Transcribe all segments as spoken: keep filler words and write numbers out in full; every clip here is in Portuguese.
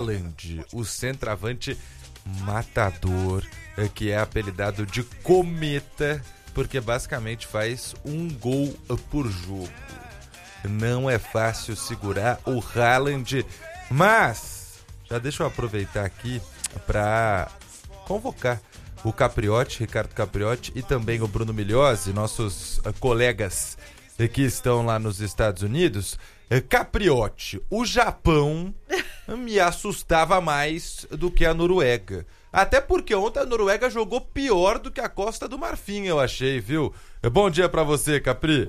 Haaland, o centroavante matador, que é apelidado de Cometa, porque basicamente faz um gol por jogo. Não é fácil segurar o Haaland, mas já deixa eu aproveitar aqui para convocar o Capriotti, Ricardo Capriotti, e também o Bruno Migliozzi, nossos colegas que estão lá nos Estados Unidos. Capriotti, o Japão me assustava mais do que a Noruega. Até porque ontem a Noruega jogou pior do que a Costa do Marfim, eu achei, viu? Bom dia pra você, Capri.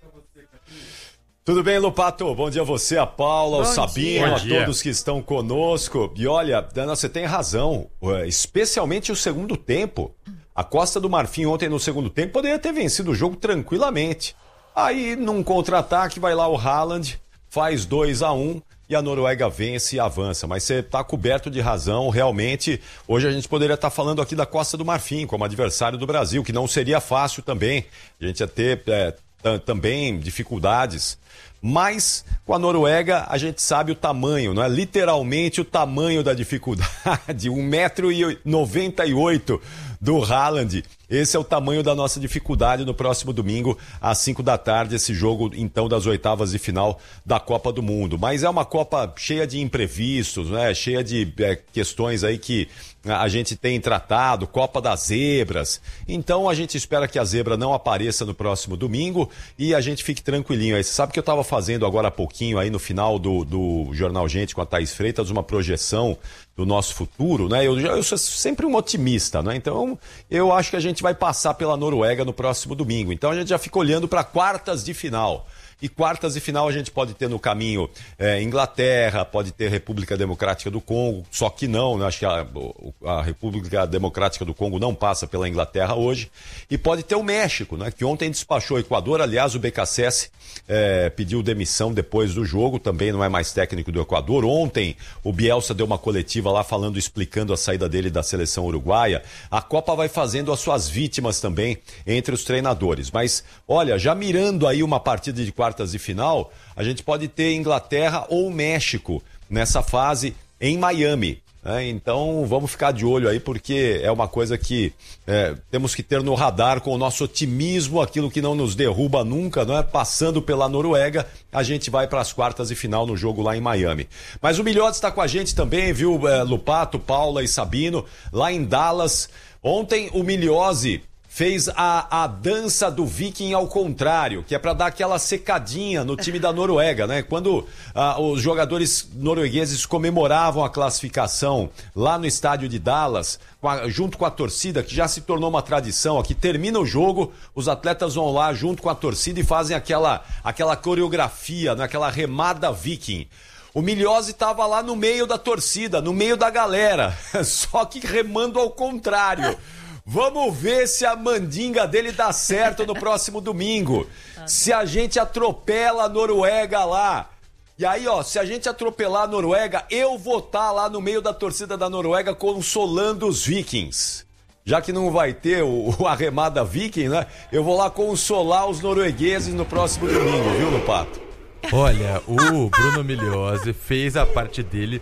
Tudo bem, Lupato? Bom dia a você, a Paula, ao Sabino, a todos que estão conosco. E olha, Dana, você tem razão, especialmente o segundo tempo. A Costa do Marfim ontem no segundo tempo poderia ter vencido o jogo tranquilamente. Aí, num contra-ataque, vai lá o Haaland, faz dois a um e a Noruega vence e avança. Mas você está coberto de razão, realmente. Hoje a gente poderia estar tá falando aqui da Costa do Marfim como adversário do Brasil, que não seria fácil também. A gente ia ter é, t- também dificuldades. Mas com a Noruega a gente sabe o tamanho, não é? Literalmente o tamanho da dificuldade. um metro e noventa e oito do Haaland. Esse é o tamanho da nossa dificuldade no próximo domingo, às cinco da tarde, esse jogo, então, das oitavas de final da Copa do Mundo. Mas é uma Copa cheia de imprevistos, né? Cheia de é, questões aí que a gente tem tratado, Copa das Zebras. Então, a gente espera que a zebra não apareça no próximo domingo e a gente fique tranquilinho aí. Você sabe que eu estava fazendo agora há pouquinho, aí no final do, do Jornal Gente com a Thaís Freitas, uma projeção do nosso futuro, né? Eu, eu sou sempre um otimista, né? Então, eu acho que a gente vai passar pela Noruega no próximo domingo. Então, a gente já fica olhando para quartas de final. E quartas de final a gente pode ter no caminho é, Inglaterra, pode ter República Democrática do Congo, só que não, né? Acho que a, a República Democrática do Congo não passa pela Inglaterra hoje. E pode ter o México, né? Que ontem despachou o Equador. Aliás, o B K S S é, pediu demissão depois do jogo, também não é mais técnico do Equador. Ontem o Bielsa deu uma coletiva lá falando, explicando a saída dele da seleção uruguaia. A Copa vai fazendo as suas vítimas também entre os treinadores. Mas, olha, já mirando aí uma partida de quartas de final, a gente pode ter Inglaterra ou México nessa fase em Miami. Né? Então vamos ficar de olho aí, porque é uma coisa que é, temos que ter no radar com o nosso otimismo, aquilo que não nos derruba nunca, não é? Passando pela Noruega, a gente vai para as quartas de final no jogo lá em Miami. Mas o Migliozzi está com a gente também, viu, é, Lupato, Paula e Sabino, lá em Dallas. Ontem o Migliozzi fez a, a dança do Viking ao contrário, que é para dar aquela secadinha no time da Noruega, né? Quando ah, os jogadores noruegueses comemoravam a classificação lá no estádio de Dallas, com a, junto com a torcida, que já se tornou uma tradição aqui, termina o jogo, os atletas vão lá junto com a torcida e fazem aquela, aquela coreografia, né? Aquela remada Viking. O Migliozzi estava lá no meio da torcida, no meio da galera, só que remando ao contrário. Vamos ver se a mandinga dele dá certo no próximo domingo. Se a gente atropela a Noruega lá. E aí, ó, se a gente atropelar a Noruega, eu vou estar lá no meio da torcida da Noruega consolando os Vikings. Já que não vai ter o, o arremada Viking, né? Eu vou lá consolar os noruegueses no próximo domingo, viu, Lupato? Olha, o Bruno Migliozzi fez a parte dele,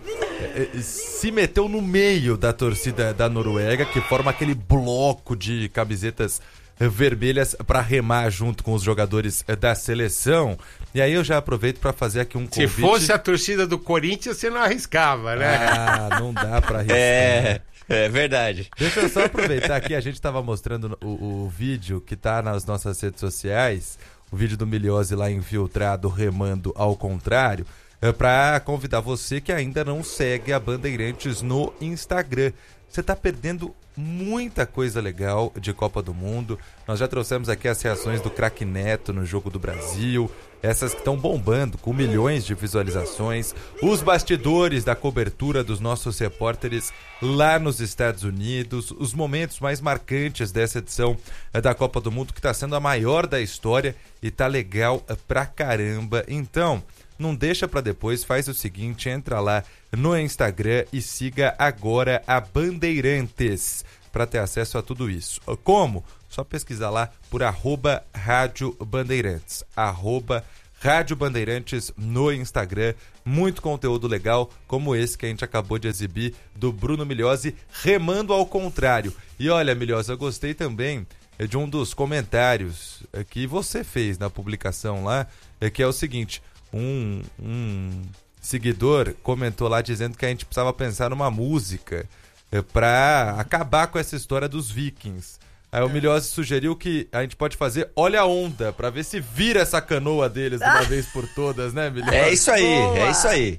se meteu no meio da torcida da Noruega, que forma aquele bloco de camisetas vermelhas para remar junto com os jogadores da seleção. E aí eu já aproveito para fazer aqui um convite. Se fosse a torcida do Corinthians, você não arriscava, né? Ah, não dá para arriscar. É, é verdade. Deixa eu só aproveitar aqui, a gente estava mostrando o, o vídeo que tá nas nossas redes sociais, o vídeo do Migliozzi lá infiltrado, remando ao contrário, é para convidar você que ainda não segue a Bandeirantes no Instagram. Você está perdendo muita coisa legal de Copa do Mundo. Nós já trouxemos aqui as reações do craque Neto no Jogo do Brasil, essas que estão bombando com milhões de visualizações, os bastidores da cobertura dos nossos repórteres lá nos Estados Unidos, os momentos mais marcantes dessa edição da Copa do Mundo, que está sendo a maior da história e tá legal pra caramba. Então, não deixa pra depois, faz o seguinte, entra lá no Instagram e siga agora a Bandeirantes para ter acesso a tudo isso. Como? Só pesquisar lá por arroba Rádio Bandeirantes, arroba Rádio Bandeirantes no Instagram. muito conteúdo legal, como esse que a gente acabou de exibir, do Bruno Migliozzi, remando ao contrário. E olha, Migliozzi, eu gostei também de um dos comentários que você fez na publicação lá, que é o seguinte, um, um seguidor comentou lá dizendo que a gente precisava pensar numa música para acabar com essa história dos vikings. Aí o Migliozzi sugeriu que a gente pode fazer Olha a Onda, pra ver se vira essa canoa deles de uma vez por todas, né, Migliozzi? É isso aí, Boa. é isso aí.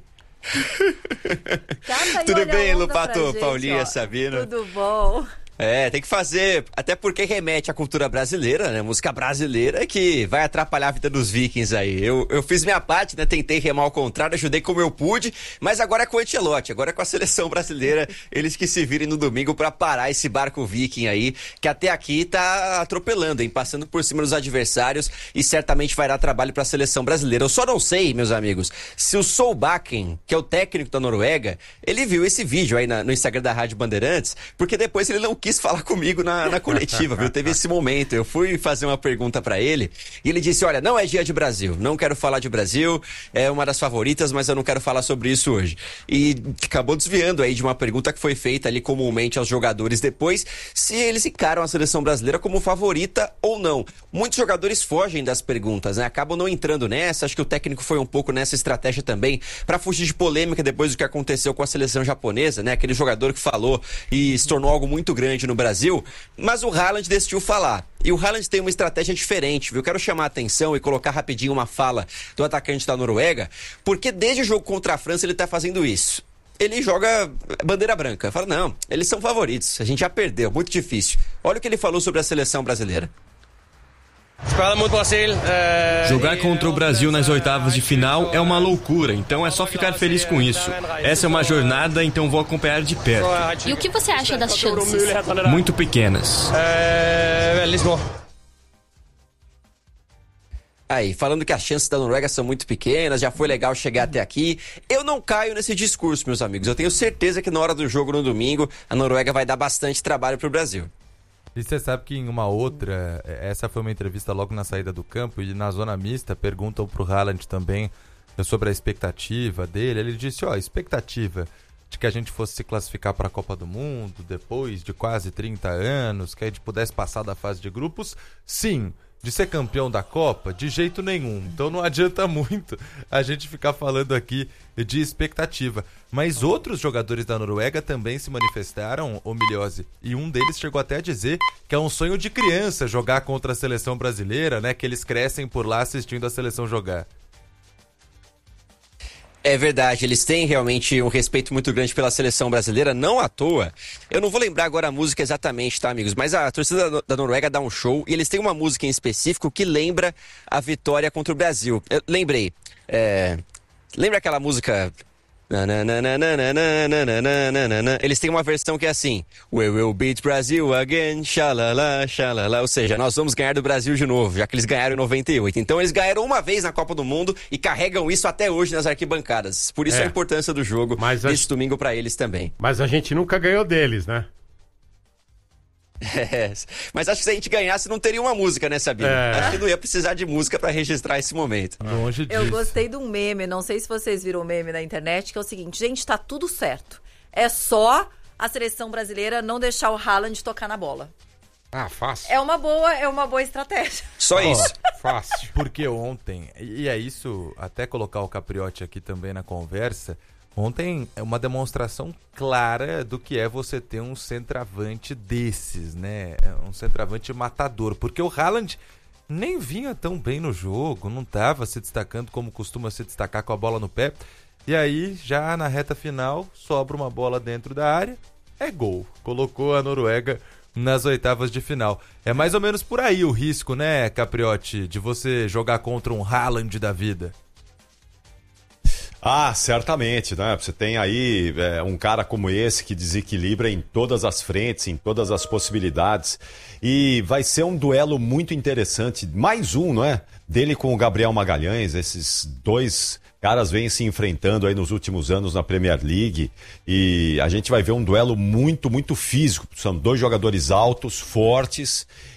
Tudo bem, Lupato, Paulinha, ó. Sabino? Tudo bom. É, tem que fazer, até porque remete à cultura brasileira, né? Música brasileira que vai atrapalhar a vida dos vikings aí. Eu, eu fiz minha parte, né? Tentei remar ao contrário, ajudei como eu pude, mas agora é com o Ancelotti, agora é com a seleção brasileira, eles que se virem no domingo pra parar esse barco viking aí, que até aqui tá atropelando, hein? Passando por cima dos adversários e certamente vai dar trabalho pra seleção brasileira. Eu só não sei, meus amigos, se o Solbakken, que é o técnico da Noruega, ele viu esse vídeo aí na, no Instagram da Rádio Bandeirantes, porque depois ele não quis falar comigo na, na coletiva, viu? Teve esse momento, eu fui fazer uma pergunta pra ele e ele disse, olha, não é dia de Brasil, não quero falar de Brasil, é uma das favoritas, mas eu não quero falar sobre isso hoje. E acabou desviando aí de uma pergunta que foi feita ali comumente aos jogadores depois, se eles encaram a seleção brasileira como favorita ou não. Muitos jogadores fogem das perguntas, né? Acabam não entrando nessa, acho que o técnico foi um pouco nessa estratégia também, pra fugir de polêmica depois do que aconteceu com a seleção japonesa, né? Aquele jogador que falou e se tornou algo muito grande no Brasil, mas o Haaland decidiu falar. E o Haaland tem uma estratégia diferente, viu? Eu quero chamar a atenção e colocar rapidinho uma fala do atacante da Noruega, porque desde o jogo contra a França ele tá fazendo isso. Ele joga bandeira branca. Fala, não, eles são favoritos, a gente já perdeu, muito difícil. Olha o que ele falou sobre a seleção brasileira. Jogar contra o Brasil nas oitavas de final é uma loucura, então é só ficar feliz com isso. Essa é uma jornada, então vou acompanhar de perto. E o que você acha das chances? Muito pequenas. Aí, falando que as chances da Noruega são muito pequenas, já foi legal chegar até aqui. Eu não caio nesse discurso, meus amigos. Eu tenho certeza que na hora do jogo no domingo, a Noruega vai dar bastante trabalho pro Brasil. E você sabe que em uma outra, essa foi uma entrevista logo na saída do campo, e na zona mista perguntam pro Haaland também sobre a expectativa dele. Ele disse, ó, expectativa de que a gente fosse se classificar para a Copa do Mundo depois de quase trinta anos, que a gente pudesse passar da fase de grupos, sim. De ser campeão da Copa, de jeito nenhum. Então não adianta muito a gente ficar falando aqui de expectativa. Mas outros jogadores da Noruega também se manifestaram, ô Migliozzi, e um deles chegou até a dizer que é um sonho de criança jogar contra a seleção brasileira, né? Que eles crescem por lá assistindo a seleção jogar. É verdade, eles têm realmente um respeito muito grande pela seleção brasileira, não à toa. Eu não vou lembrar agora a música exatamente, tá, amigos? Mas a torcida da Noruega dá um show e eles têm uma música em específico que lembra a vitória contra o Brasil. Eu lembrei, é... lembra aquela música... Eles têm uma versão que é assim: We will beat Brazil again, xalala, xalala. Ou seja, nós vamos ganhar do Brasil de novo, já que eles ganharam em noventa e oito. Então eles ganharam uma vez na Copa do Mundo e carregam isso até hoje nas arquibancadas. Por isso é. a importância do jogo desse a... domingo pra eles também. Mas a gente nunca ganhou deles, né? É, mas acho que se a gente ganhasse não teria uma música, né, Sabina? É. Acho que não ia precisar de música pra registrar esse momento. Longe disso. Eu gostei de um meme, não sei se vocês viram o meme na internet, que é o seguinte: gente, tá tudo certo. É só a seleção brasileira não deixar o Haaland tocar na bola. Ah, fácil. É uma boa, é uma boa estratégia. Só isso. Oh, fácil. Porque ontem, e é isso, até colocar o Capriotti aqui também na conversa, ontem é uma demonstração clara do que é você ter um centroavante desses, né? Um centroavante matador. Porque o Haaland nem vinha tão bem no jogo, não estava se destacando como costuma se destacar com a bola no pé. E aí, já na reta final, sobra uma bola dentro da área, é gol. Colocou a Noruega nas oitavas de final. É mais ou menos por aí o risco, né, Capriotti, de você jogar contra um Haaland da vida. Ah, certamente, né? Você tem aí é, um cara como esse que desequilibra em todas as frentes, em todas as possibilidades. E vai ser um duelo muito interessante. Mais um, não é? Dele com o Gabriel Magalhães. Esses dois caras vêm se enfrentando aí nos últimos anos na Premier League. E a gente vai ver um duelo muito, muito físico. São dois jogadores altos, fortes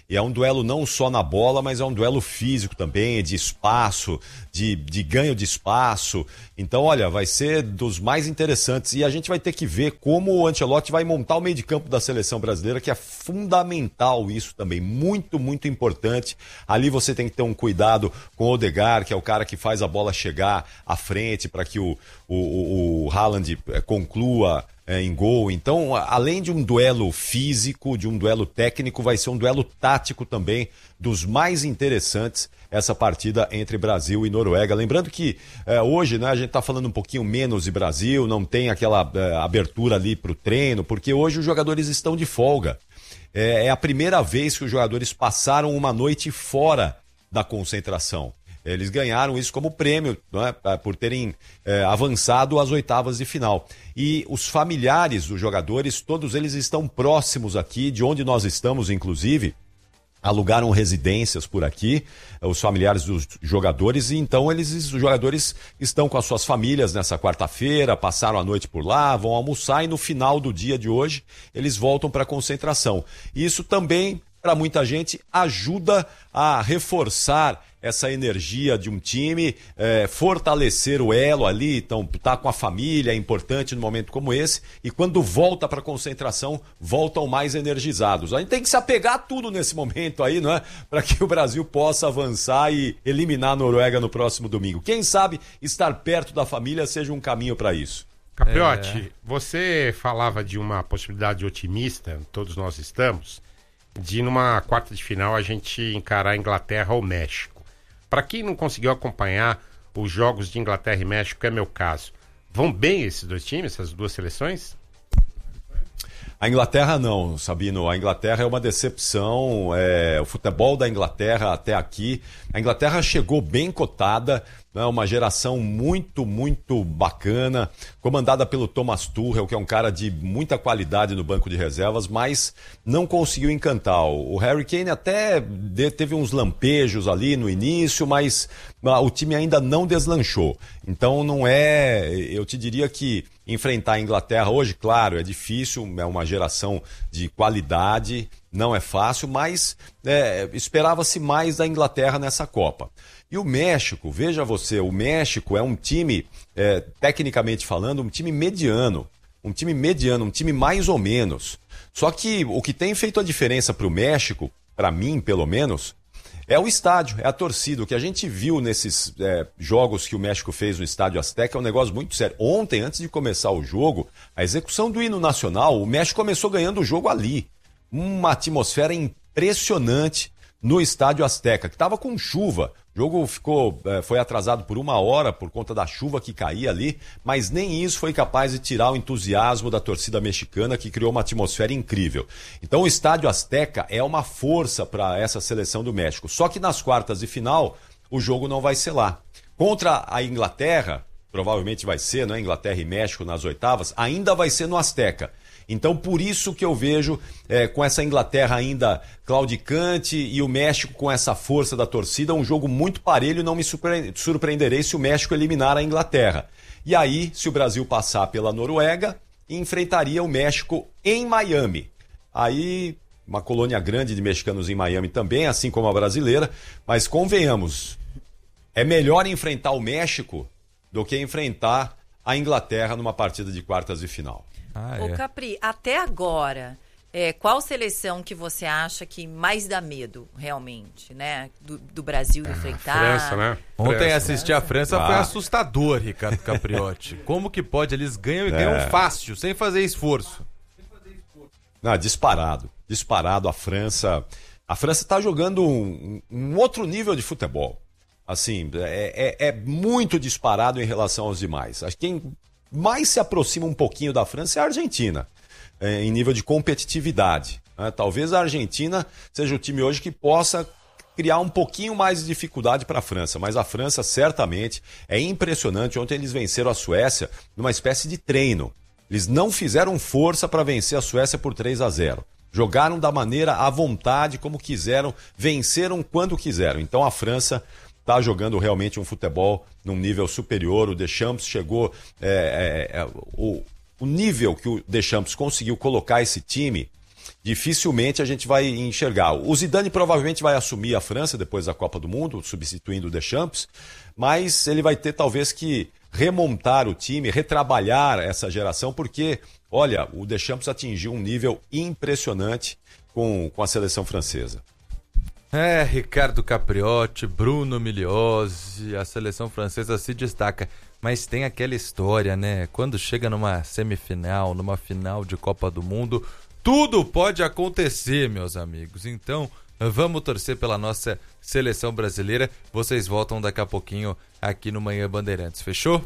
E é um duelo não só na bola, mas é um duelo físico também, de espaço, de, de ganho de espaço. Então, olha, vai ser dos mais interessantes. E a gente vai ter que ver como o Ancelotti vai montar o meio de campo da seleção brasileira, que é fundamental isso também. Muito, muito importante. Ali você tem que ter um cuidado com o Odegaard, que é o cara que faz a bola chegar à frente para que o, o, o, o Haaland conclua É, em gol. Então, além de um duelo físico, de um duelo técnico, vai ser um duelo tático também, dos mais interessantes, essa partida entre Brasil e Noruega. Lembrando que é, hoje, né, a gente está falando um pouquinho menos de Brasil, não tem aquela é, abertura ali para o treino, porque hoje os jogadores estão de folga. É, é a primeira vez que os jogadores passaram uma noite fora da concentração. Eles ganharam isso como prêmio, não é? Por terem é, avançado às oitavas de final. E os familiares dos jogadores, todos eles estão próximos aqui, de onde nós estamos, inclusive. Alugaram residências por aqui, os familiares dos jogadores, e então eles, os jogadores estão com as suas famílias nessa quarta-feira, passaram a noite por lá, vão almoçar e no final do dia de hoje eles voltam para a concentração. Isso também, para muita gente, ajuda a reforçar essa energia de um time, é, fortalecer o elo ali, então tá com a família, é importante num momento como esse, e quando volta para a concentração, voltam mais energizados. A gente tem que se apegar a tudo nesse momento aí, não é? Para que o Brasil possa avançar e eliminar a Noruega no próximo domingo. Quem sabe estar perto da família seja um caminho para isso. Capriotti, É. você falava de uma possibilidade otimista, todos nós estamos, de numa quarta de final a gente encarar a Inglaterra ou México. Para quem não conseguiu acompanhar os jogos de Inglaterra e México, é meu caso, vão bem esses dois times, essas duas seleções? A Inglaterra não, Sabino. A Inglaterra é uma decepção. É, o futebol da Inglaterra até aqui. A Inglaterra chegou bem cotada, né, uma geração muito, muito bacana, comandada pelo Thomas Tuchel, que é um cara de muita qualidade no banco de reservas, mas não conseguiu encantar. O Harry Kane até teve uns lampejos ali no início, mas o time ainda não deslanchou. Então não é, eu te diria que enfrentar a Inglaterra hoje, claro, é difícil, é uma geração de qualidade, não é fácil, mas é, esperava-se mais da Inglaterra nessa Copa. E o México, veja você, o México é um time, é, tecnicamente falando, um time mediano, um time mediano, um time mais ou menos. Só que o que tem feito a diferença para o México, para mim pelo menos, é o estádio, é a torcida. O que a gente viu nesses é, jogos que o México fez no Estádio Azteca é um negócio muito sério. Ontem, antes de começar o jogo, a execução do hino nacional, o México começou ganhando o jogo ali. Uma atmosfera impressionante no Estádio Azteca, que estava com chuva. O jogo ficou, é, foi atrasado por uma hora por conta da chuva que caía ali, mas nem isso foi capaz de tirar o entusiasmo da torcida mexicana, que criou uma atmosfera incrível. Então o Estádio Azteca é uma força para essa seleção do México. Só que nas quartas de final, o jogo não vai ser lá. Contra a Inglaterra, provavelmente vai ser, não é? Inglaterra e México nas oitavas, ainda vai ser no Azteca. Então, por isso que eu vejo, é, com essa Inglaterra ainda claudicante e o México com essa força da torcida, um jogo muito parelho, não me surpre- surpreenderei se o México eliminar a Inglaterra. E aí, se o Brasil passar pela Noruega, enfrentaria o México em Miami. Aí, uma colônia grande de mexicanos em Miami também, assim como a brasileira, mas convenhamos, é melhor enfrentar o México do que enfrentar a Inglaterra numa partida de quartas de final. Ah, Ô é. Capri, até agora, é, qual seleção que você acha que mais dá medo, realmente, né? Do, do Brasil enfrentar? França, né? Ontem França. assistir a França Ah. foi assustador, Ricardo Capriotti. Como que pode? Eles ganham e ganham fácil, sem fazer esforço. Não, disparado. Disparado a França. A França está jogando um, um outro nível de futebol. Assim, é, é, é muito disparado em relação aos demais. Acho que quem mais se aproxima um pouquinho da França é a Argentina, é, em nível de competitividade. Né? Talvez a Argentina seja o time hoje que possa criar um pouquinho mais de dificuldade para a França, mas a França certamente é impressionante. Ontem eles venceram a Suécia numa espécie de treino. Eles não fizeram força para vencer a Suécia por três a zero. Jogaram da maneira à vontade, como quiseram, venceram quando quiseram. Então a França está jogando realmente um futebol num nível superior. O Deschamps chegou... É, é, é, o, o nível que o Deschamps conseguiu colocar esse time dificilmente a gente vai enxergar. O Zidane provavelmente vai assumir a França depois da Copa do Mundo, substituindo o Deschamps, mas ele vai ter talvez que remontar o time, retrabalhar essa geração, porque, olha, o Deschamps atingiu um nível impressionante com, com a seleção francesa. É, Ricardo Capriotti, Bruno Migliozzi, a seleção francesa se destaca, mas tem aquela história, né? Quando chega numa semifinal, numa final de Copa do Mundo, tudo pode acontecer, meus amigos. Então, vamos torcer pela nossa seleção brasileira. Vocês voltam daqui a pouquinho aqui no Manhã Bandeirantes, fechou?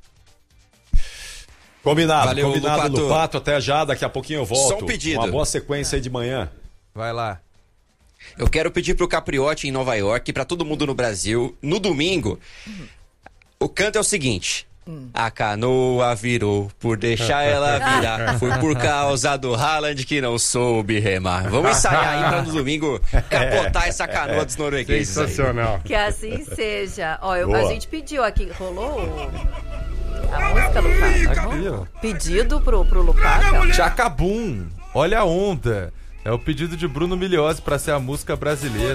Combinado, Valeu, combinado, Lupato. Lupato. Até já, daqui a pouquinho eu volto. Só um pedido. Uma boa sequência aí de manhã. Vai lá. Eu quero pedir pro Capriotti em Nova York e pra todo mundo no Brasil, no domingo, o canto é o seguinte: a canoa virou por deixar ela virar, foi por causa do Haaland que não soube remar. Vamos ensaiar aí pra no domingo capotar essa canoa dos noruegueses aí. Sensacional. Que assim seja. Ó, eu- a Boa. gente pediu aqui, rolou o- a música, Lucas? Aqui, ó. Pedido pro, pro Lucas? Chacabum, olha a onda. É o pedido de Bruno Migliozzi pra ser a música brasileira.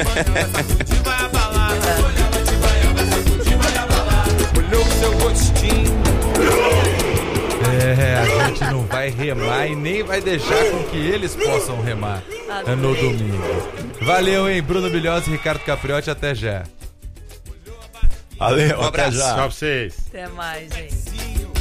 É, a gente não vai remar e nem vai deixar com que eles possam remar no domingo. Valeu, hein, Bruno Migliozzi e Ricardo Capriotti, até já. Valeu, Um até abraço. já. Tchau pra vocês. Até mais, gente.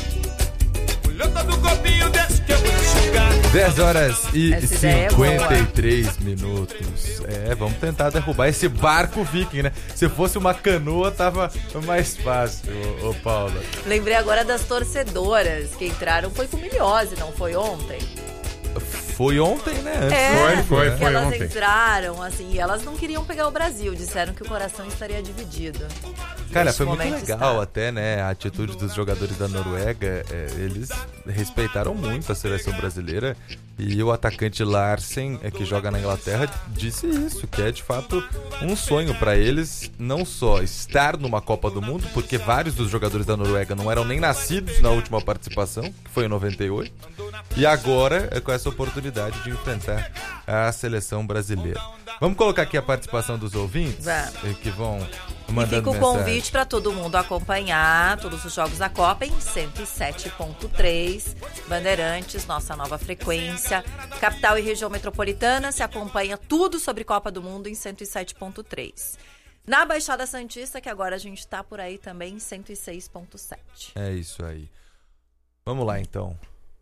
dez horas e Essa ideia é cinquenta e boa. três minutos. É, vamos tentar derrubar esse barco viking, né? Se fosse uma canoa, tava mais fácil, ô, ô Paula. Lembrei agora das torcedoras que entraram. Foi com Migliozzi, não foi ontem? Foi ontem, né? Antes É, do- foi, né? que elas ontem. entraram, assim, e elas não queriam pegar o Brasil. Disseram que o coração estaria dividido. Cara, Neste foi muito momento legal está. até, né? A atitude dos jogadores da Noruega. É, eles respeitaram muito a seleção brasileira. E o atacante Larsen, é, que joga na Inglaterra, disse isso, que é de fato um sonho pra eles, não só estar numa Copa do Mundo, porque vários dos jogadores da Noruega não eram nem nascidos na última participação, que foi em noventa e oito, e agora é com essa oportunidade de enfrentar a seleção brasileira. Vamos colocar aqui a participação dos ouvintes, Vamos. eh, que vão E mandando fica o mensagem. convite para todo mundo acompanhar todos os jogos da Copa em cento e sete ponto três. Bandeirantes, nossa nova frequência. Capital e região metropolitana se acompanha tudo sobre Copa do Mundo em cento e sete ponto três. Na Baixada Santista, que agora a gente está por aí também em cento e seis ponto sete. É isso aí. Vamos lá, então.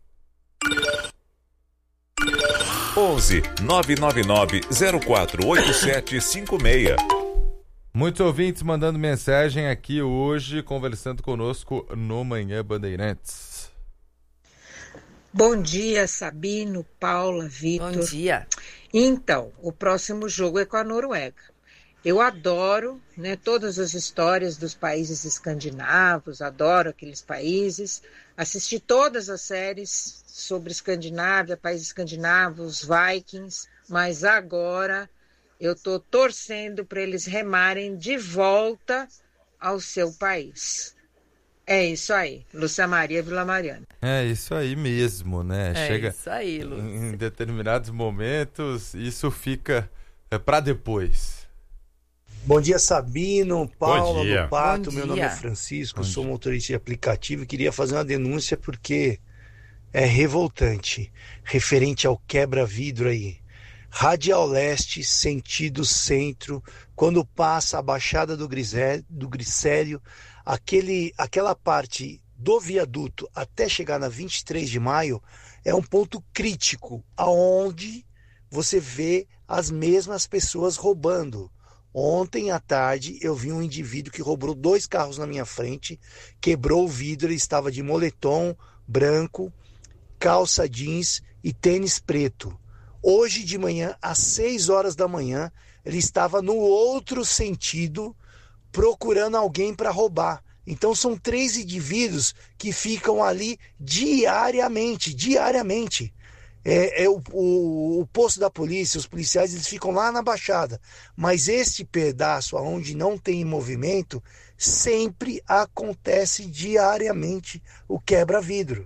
onze nove nove nove zero quatro oito sete cinco seis. Muitos ouvintes mandando mensagem aqui hoje, conversando conosco no Manhã Bandeirantes. Bom dia, Sabino, Paula, Vitor. Bom dia. Então, o próximo jogo é com a Noruega. Eu adoro, né, todas as histórias dos países escandinavos, adoro aqueles países. Assisti todas as séries sobre Escandinávia, países escandinavos, Vikings, mas agora eu estou torcendo para eles remarem de volta ao seu país. É isso aí, Lúcia Maria Vila Mariana. É isso aí mesmo, né? É Chega isso aí, Lu. em determinados momentos, isso fica é, para depois. Bom dia, Sabino, Paula, dia. Lupato. Bom Meu dia. nome é Francisco, Bom sou dia. motorista de aplicativo e queria fazer uma denúncia porque é revoltante, referente ao quebra-vidro aí. Radial Leste, sentido centro, quando passa a Baixada do, Grisé, do Glicério, aquele, aquela parte do viaduto até chegar na vinte e três de maio é um ponto crítico, aonde você vê as mesmas pessoas roubando. Ontem à tarde eu vi um indivíduo que roubou dois carros na minha frente, quebrou o vidro, ele estava de moletom branco, calça jeans e tênis preto. Hoje de manhã, às seis horas da manhã, ele estava no outro sentido procurando alguém para roubar. Então são três indivíduos que ficam ali diariamente, diariamente. É, é o, o, o posto da polícia, os policiais, eles ficam lá na Baixada. Mas esse pedaço onde não tem movimento, sempre acontece diariamente o quebra-vidro.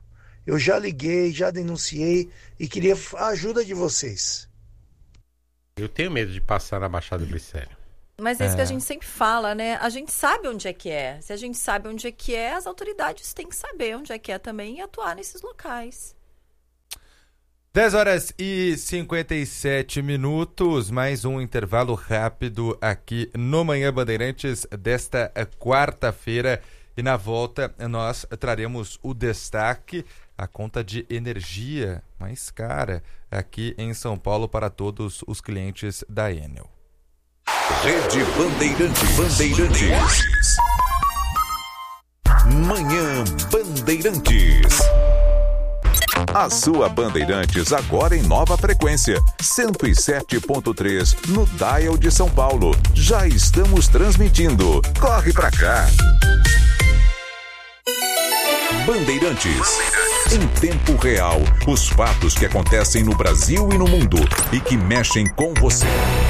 Eu já liguei, já denunciei e queria a ajuda de vocês. Eu tenho medo de passar na Baixada do Glicério. Mas é isso É. que a gente sempre fala, né? A gente sabe onde é que é. Se a gente sabe onde é que é, as autoridades têm que saber onde é que é também e atuar nesses locais. dez horas e cinquenta e sete minutos, mais um intervalo rápido aqui no Manhã Bandeirantes desta quarta-feira. E na volta nós traremos o destaque, a conta de energia mais cara aqui em São Paulo para todos os clientes da Enel. Rede Bandeirantes. Bandeirantes. Manhã Bandeirantes. A sua Bandeirantes agora em nova frequência, cento e sete ponto três no dial de São Paulo. Já estamos transmitindo. Corre pra cá. Bandeirantes. Em tempo real, os fatos que acontecem no Brasil e no mundo e que mexem com você.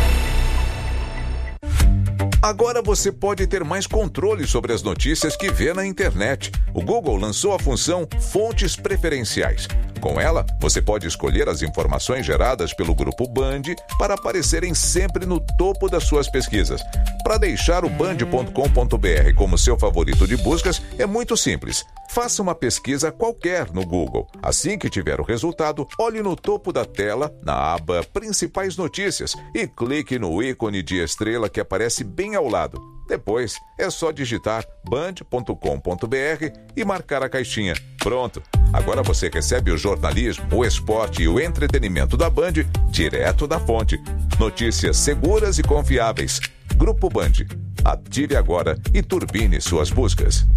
Agora você pode ter mais controle sobre as notícias que vê na internet. O Google lançou a função Fontes Preferenciais. Com ela, você pode escolher as informações geradas pelo Grupo Band para aparecerem sempre no topo das suas pesquisas. Para deixar o band ponto com ponto b r como seu favorito de buscas, é muito simples. Faça uma pesquisa qualquer no Google. Assim que tiver o resultado, olhe no topo da tela, na aba Principais Notícias, e clique no ícone de estrela que aparece bem ao lado. Depois, é só digitar band ponto com ponto b r e marcar a caixinha. Pronto! Agora você recebe o jornalismo, o esporte e o entretenimento da Band direto da fonte. Notícias seguras e confiáveis. Grupo Band. Ative agora e turbine suas buscas.